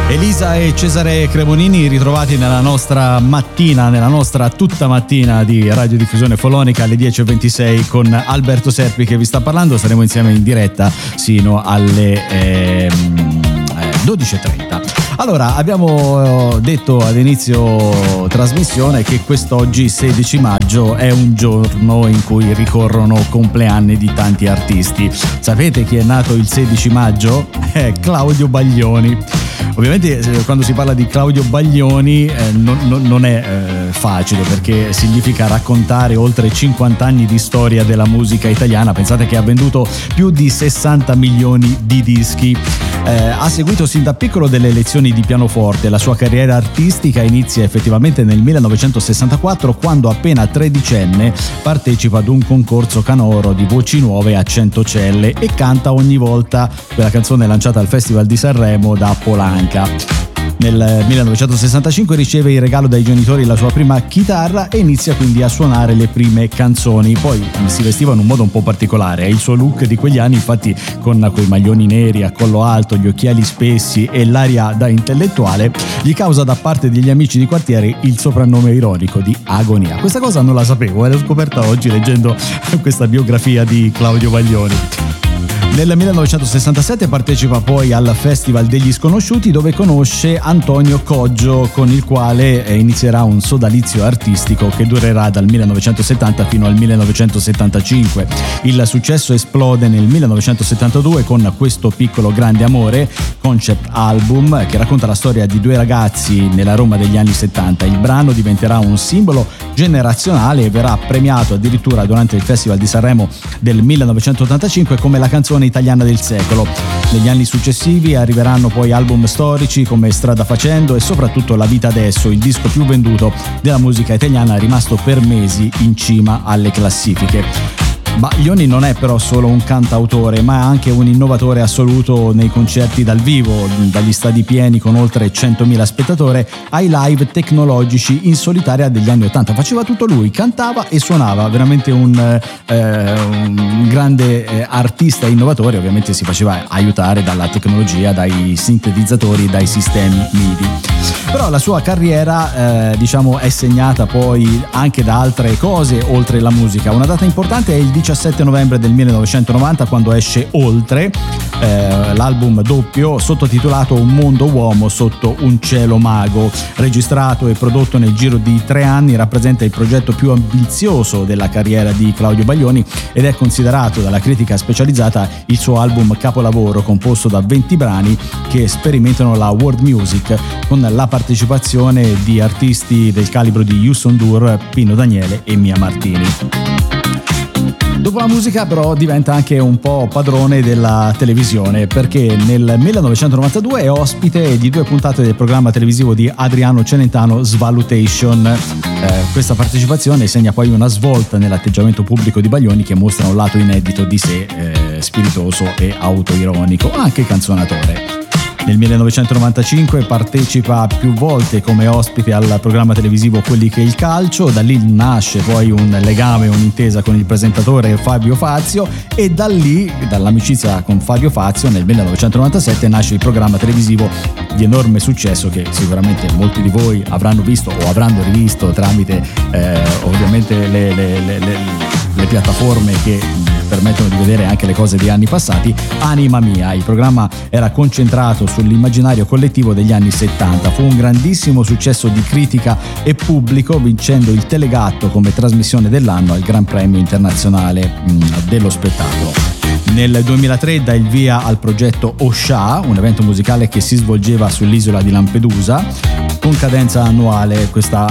Elisa e Cesare Cremonini ritrovati nella nostra mattina, nella nostra tutta mattina di radiodiffusione Follonica alle 10.26 con Alberto Serpi che vi sta parlando. Saremo insieme in diretta sino alle 12.30. Allora, abbiamo detto all'inizio trasmissione che quest'oggi, 16 maggio, è un giorno in cui ricorrono compleanni di tanti artisti. Sapete chi è nato il 16 maggio? È Claudio Baglioni. Ovviamente quando si parla di Claudio Baglioni non è facile, perché significa raccontare oltre 50 anni di storia della musica italiana. Pensate che ha venduto più di 60 milioni di dischi. Ha seguito sin da piccolo delle lezioni di pianoforte. La sua carriera artistica inizia effettivamente nel 1964, quando appena tredicenne partecipa ad un concorso canoro di voci nuove a Centocelle e canta ogni volta quella canzone lanciata al Festival di Sanremo da Polanca. Nel 1965 riceve in regalo dai genitori la sua prima chitarra e inizia quindi a suonare le prime canzoni. Poi si vestiva in un modo un po' particolare, il suo look di quegli anni, infatti, con quei maglioni neri a collo alto, gli occhiali spessi e l'aria da intellettuale, gli causa da parte degli amici di quartiere il soprannome ironico di Agonia. Questa cosa non la sapevo, l'ho scoperta oggi leggendo questa biografia di Claudio Baglioni. Nel 1967 partecipa poi al Festival degli Sconosciuti, dove conosce Antonio Coggio, con il quale inizierà un sodalizio artistico che durerà dal 1970 fino al 1975. Il successo esplode nel 1972 con Questo piccolo grande amore, concept album che racconta la storia di due ragazzi nella Roma degli anni 70. Il brano diventerà un simbolo generazionale e verrà premiato addirittura durante il Festival di Sanremo del 1985 come la canzone italiana del secolo. Negli anni successivi arriveranno poi album storici come Strada facendo e soprattutto La vita adesso, il disco più venduto della musica italiana, rimasto per mesi in cima alle classifiche. Baglioni non è però solo un cantautore, ma è anche un innovatore assoluto nei concerti dal vivo, dagli stadi pieni con oltre 100.000 spettatori ai live tecnologici in solitaria degli anni 80. Faceva tutto lui, cantava e suonava, veramente un grande artista innovatore. Ovviamente si faceva aiutare dalla tecnologia, dai sintetizzatori, dai sistemi MIDI. Però la sua carriera è segnata poi anche da altre cose oltre la musica. Una data importante è il 17 novembre del 1990, quando esce Oltre, l'album doppio sottotitolato Un mondo uomo sotto un cielo mago. Registrato e prodotto nel giro di 3 anni, rappresenta il progetto più ambizioso della carriera di Claudio Baglioni ed è considerato dalla critica specializzata il suo album capolavoro, composto da 20 brani che sperimentano la world music con la partecipazione di artisti del calibro di Youssou N'Dour, Pino Daniele e Mia Martini. Dopo la musica però diventa anche un po' padrone della televisione, perché nel 1992 è ospite di 2 puntate del programma televisivo di Adriano Celentano, Svalutation. Questa partecipazione segna poi una svolta nell'atteggiamento pubblico di Baglioni, che mostra un lato inedito di sé, spiritoso e autoironico, anche canzonatore. Nel 1995 partecipa più volte come ospite al programma televisivo Quelli che il calcio. Da lì nasce poi un legame, un'intesa con il presentatore Fabio Fazio, e da lì, dall'amicizia con Fabio Fazio, nel 1997 nasce il programma televisivo di enorme successo che sicuramente molti di voi avranno visto o avranno rivisto tramite ovviamente le piattaforme che permettono di vedere anche le cose di anni passati. Anima Mia. Il programma era concentrato sull'immaginario collettivo degli anni 70. Fu un grandissimo successo di critica e pubblico, vincendo il Telegatto come trasmissione dell'anno al Gran Premio Internazionale dello Spettacolo. Nel 2003 dà il via al progetto Osha, un evento musicale che si svolgeva sull'isola di Lampedusa. Con cadenza annuale questo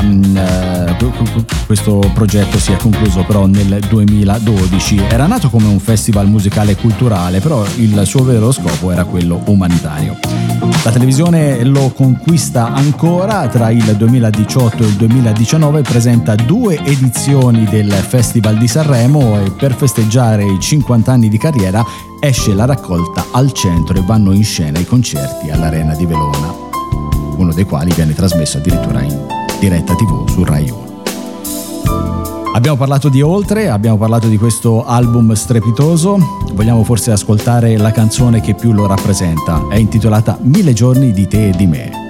progetto si è concluso però nel 2012. Era nato come un festival musicale e culturale, però il suo vero scopo era quello umanitario. La televisione lo conquista ancora. Tra il 2018 e il 2019 presenta 2 edizioni del Festival di Sanremo e per festeggiare i 50 anni di carriera esce la raccolta Al Centro e vanno in scena i concerti all'Arena di Verona, uno dei quali viene trasmesso addirittura in diretta TV su Rai 1. Abbiamo parlato di Oltre, abbiamo parlato di questo album strepitoso, vogliamo forse ascoltare la canzone che più lo rappresenta, è intitolata 1000 giorni di te e di me.